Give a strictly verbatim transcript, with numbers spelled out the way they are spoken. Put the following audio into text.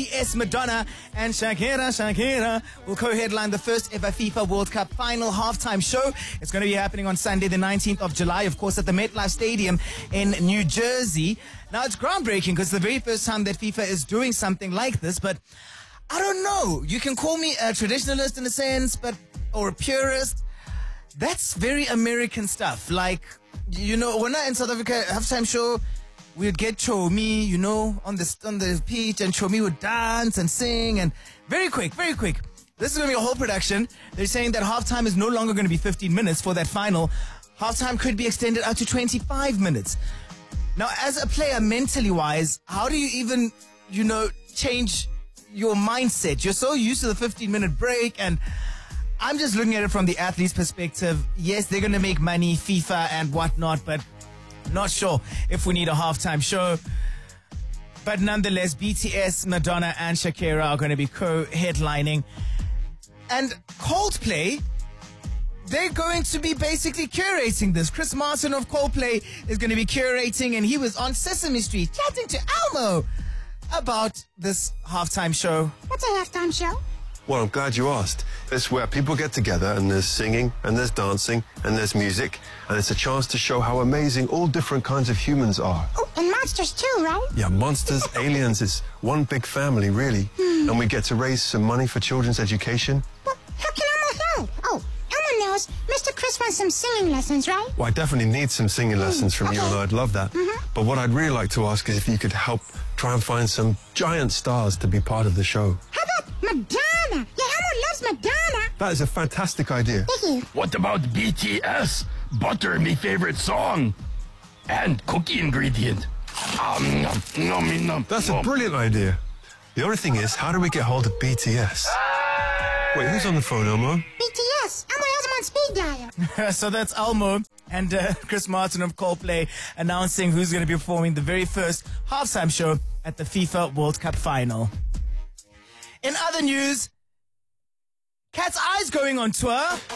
T S, Madonna, and Shakira, Shakira will co-headline the first ever FIFA World Cup final halftime show. It's going to be happening on Sunday, the nineteenth of July, of course, at the MetLife Stadium in New Jersey. Now, it's groundbreaking because it's the very first time that FIFA is doing something like this, but I don't know. You can call me a traditionalist in a sense, but or a purist. That's very American stuff. Like, you know, when I in South Africa halftime show, we'd get Chomi, you know, on the on the pitch, and Chomi would dance and sing, and very quick, very quick. This is going to be a whole production. They're saying that halftime is no longer going to be fifteen minutes for that final. Halftime could be extended out to twenty-five minutes. Now, as a player, mentally wise, how do you even, you know, change your mindset? You're so used to the fifteen minute break, and I'm just looking at it from the athlete's perspective. Yes, they're going to make money, FIFA and whatnot, but not sure if we need a halftime show. But nonetheless, B T S, Madonna, and Shakira are going to be co-headlining. And Coldplay, they're going to be basically curating this. Chris Martin of Coldplay is going to be curating, and he was on Sesame Street chatting to Elmo about this halftime show. What's a halftime show? Well, I'm glad you asked. It's where people get together and there's singing and there's dancing and there's music, and it's a chance to show how amazing all different kinds of humans are. Oh, and monsters too, right? Yeah, monsters, aliens, it's one big family, really. Hmm. And we get to raise some money for children's education. Well, how can Elmo help? Oh, Elmo knows Mister Chris wants some singing lessons, right? Well, I definitely need some singing lessons from okay. you, and I'd love that. Mm-hmm. But what I'd really like to ask is if you could help try and find some giant stars to be part of the show. How about Madonna? Yeah, Elmo loves Madonna. That is a fantastic idea. Thank you. What about B T S? Butter, me favorite song. And cookie ingredient. Um, nom, nom, nom, That's nom. a brilliant idea. The only thing is, how do we get hold of B T S? Wait, who's on the phone, Elmo? B T S. Elmo has him on speed dial. So that's Elmo and uh, Chris Martin of Coldplay announcing who's going to be performing the very first halftime show at the FIFA World Cup final. In other news, Cat's Eyes going on tour.